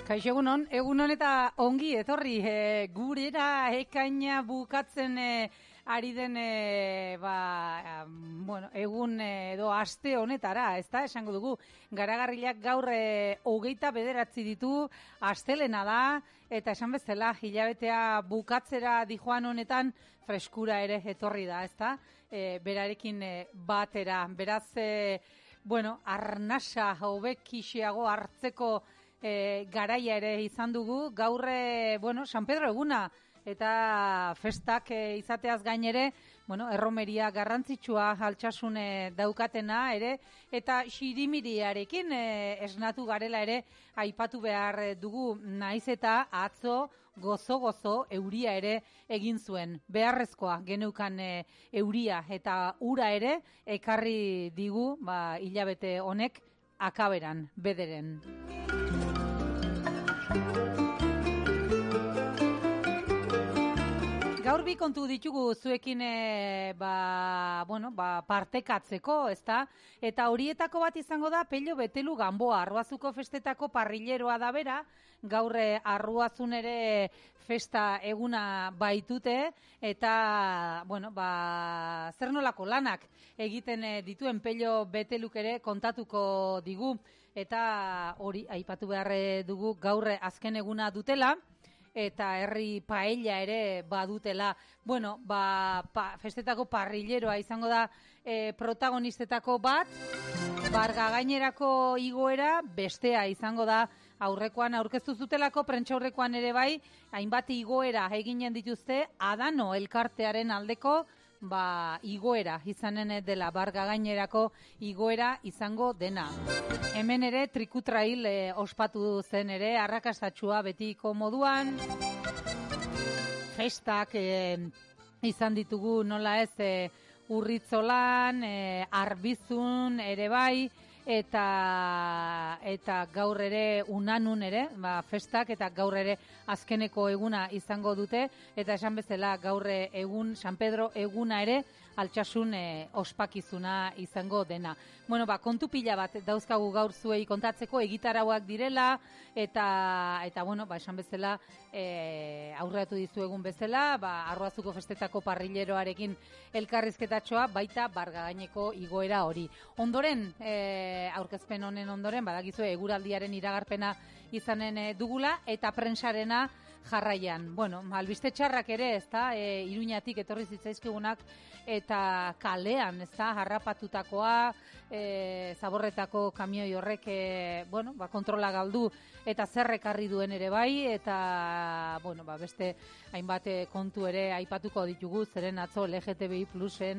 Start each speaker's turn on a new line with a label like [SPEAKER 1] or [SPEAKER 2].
[SPEAKER 1] Kaixo egunon eta ongi etorri gurera ekaina bukatzen ari den egun edo aste honetara, ezta esango dugu. Garagarrilak gaur 29 ditu, astelena da eta esan bezala hilabetea bukatzera dijoan honetan freskura ere etorri da, ezta? Berarekin batera. Beraz arnasa hobekixiago hartzeko garaia ere izan dugu, gaur, San Pedro eguna, eta festak izateaz gain ere, erromeria garrantzitsua Altsasune daukatena ere, eta xirimiriarekin esnatu garela ere aipatu behar dugu, naiz eta atzo gozo euria ere egin zuen. Beharrezkoa geneukan euria eta ura ere ekarri digu, hilabete honek akaberan, bederen. Gaur bi kontu ditugu zuekin partekatzeko, ezta? Eta horietako bat izango da Pello Betelu Ganboa, Arruazuko festetako parrilleroa da bera, gaur Arruazun ere festa eguna baitute, eta, zer nolako lanak egiten dituen Pello Beteluk ere kontatuko digu, eta hori aipatu behar dugu gaur azken eguna dutela, eta herri paella ere badutela. Festetako parrilleroa izango da protagonistetako bat, bargagainerako igoera bestea izango da. Aurrekoan aurkeztu zutelako, prentsaurrekoan ere bai, hainbat igoera eginen dituzte, Adano elkartearen aldeko igoera izanen dela, bargagainerako igoera izango dena. Hemen ere trikutrail ospatu zen ere, arrakastatsua betiko moduan, festak izan ditugu nola ez Urritzolan, Arbizun ere bai, eta gaur ere Unanun ere, festak eta gaur ere azkeneko eguna izango dute, eta esan bezala gaur egun San Pedro eguna ere Altsasun ospakizuna izango dena. Kontu pila bat dauzkagu gaur zuei kontatzeko, egitarauak direla, eta esan bezala aurreatu dizuegun bezala, Arruazuko festetako parrilleroarekin elkarrizketatxoa, baita bargagaineko igoera hori. Ondoren, aurkezpen honen ondoren, badakizue eguraldiaren iragarpena izanen dugula, eta prentsarena jarraian. Albiste txarrak ere, ezta, Iruñatik etorri zitzaizkigunak, eta kalean, ezta, harrapatutakoa, zaborretako kamioi horrek, kontrola galdu, eta zerrekarri duen ere bai, eta, beste hainbat kontu ere aipatuko ditugu, zeren atzo LGTBI Plusen